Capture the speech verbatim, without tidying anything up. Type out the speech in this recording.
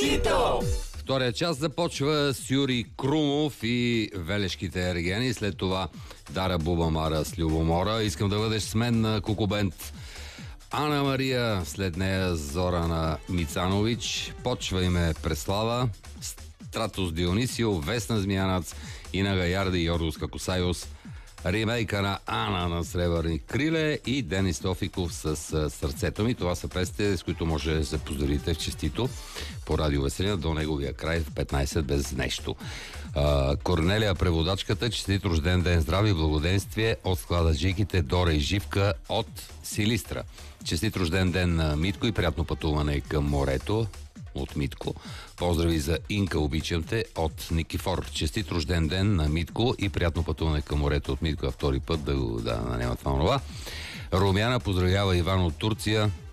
Честито! Втория час започва с Юрий Крумов и Велешките ергени. След това Дара Бубамара с Любомора. Искам да бъдеш с мен на Кукубент. Ана Мария, след нея Зорана Мицанович. Почва име Преслава, Стратос Дионисио, Весна Змиянац, Ина Гаярда и Йоргос Какосайос. Ремейка на Ана на Сребърни криле и Денис Тофиков с Сърцето ми. Това са песните, с които може да се поздравите в честито по Радио Веселина до неговия край в петнайсет без нещо. А, Корнелия преводачката, честит рожден ден, здраве и благоденствие от склада Жиките, Дора и Живка от Силистра. Честит рожден ден на Митко и приятно пътуване към морето от Митко. Поздрави за Инка, обичам те от Никифор. Честит рожден ден на Митко и приятно пътуване към морето от Митко, а втори път да го да, да няма това онова. Румяна поздравява Иван от Турция.